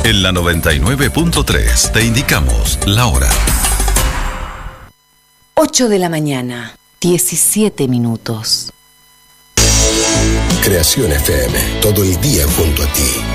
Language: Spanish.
En la 99.3 te indicamos la hora. 8 de la mañana, 17 minutos. Creación FM, todo el día junto a ti.